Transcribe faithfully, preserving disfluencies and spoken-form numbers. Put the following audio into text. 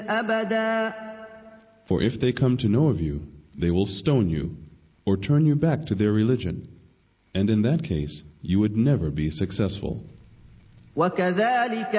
أبدا. For if they come to know of you, they will stone you, or turn you back to their religion, and in that case you would never be successful. وكذلك